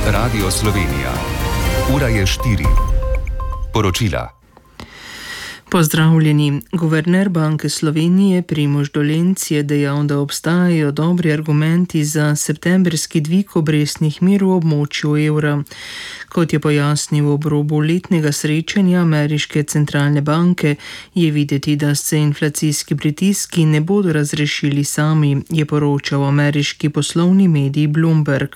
Radio Slovenija. Ura je 4. Poročila. Pozdravljeni. Guverner Banke Slovenije Primož Dolenc je dejal, da obstajajo dobri argumenti za septembrski dvig obrestnih mer v območju evra. Kot je pojasnil ob robu letnega srečanja ameriške centralne banke, je videti, da se inflacijski pritiski ne bodo razrešili sami, je poročal ameriški poslovni medij Bloomberg.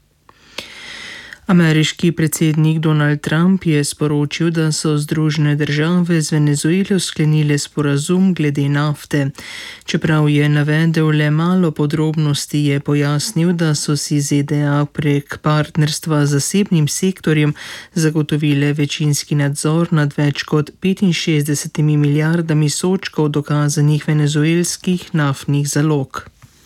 Ameriški predsednik Donald Trump je sporočil, da so Združene države z Venezuelo sklenile sporazum glede nafte. Čeprav je navedel le malo podrobnosti, je pojasnil, da so si ZDA prek partnerstva z zasebnim sektorjem zagotovile večinski nadzor nad več kot 65 milijardami sodčkov dokazanih venezuelskih naftnih zalog.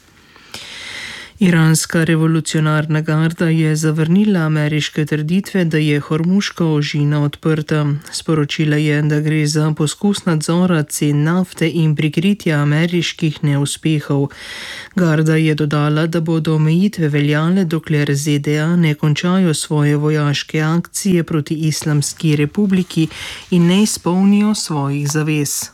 Iranska revolucionarna garda je zavrnila ameriške trditve, da je Hormuška ožina odprta. Sporočila je, da gre za poskus nadzora cen nafte in prikritja ameriških neuspehov. Garda je dodala, da bodo omejitve veljale, dokler ZDA ne končajo svoje vojaške akcije proti Islamski republiki in ne izpolnijo svojih zavez.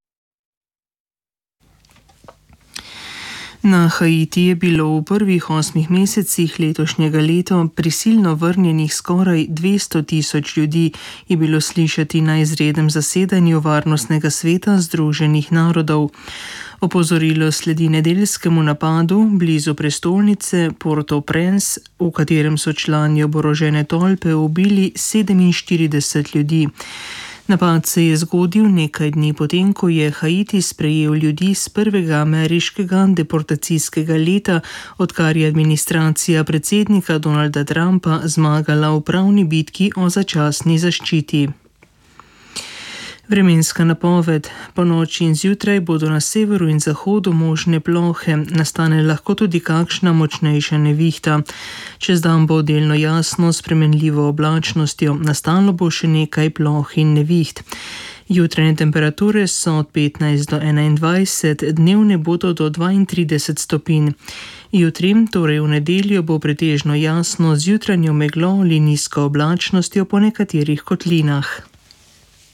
Na Haiti je bilo v prvih 8 mesecih letošnjega leta prisilno vrnjenih skoraj 200 tisoč ljudi, je bilo slišati na izrednem zasedanju Varnostnega sveta Združenih narodov. Opozorilo sledi nedeljskemu napadu blizu prestolnice Port-au-Prince, v katerem so člani oborožene tolpe ubili 47 ljudi. Napad se je zgodil nekaj dni potem, ko je Haiti sprejel ljudi z prvega ameriškega deportacijskega leta, odkar je administracija predsednika Donalda Trumpa zmagala v pravni bitki o začasni zaščiti. Vremenska napoved. Ponoči in zjutraj bodo na severu in zahodu možne plohe, nastane lahko tudi kakšna močnejša nevihta. Čez dan bo delno jasno s spremenljivo oblačnostjo, nastalo bo še nekaj ploh in neviht. Jutranje temperature so od 15 do 21, dnevne bodo do 32 stopinj. Jutri, torej v nedeljo, bo pretežno jasno z jutranjo meglo ali nizko oblačnostjo po nekaterih kotlinah.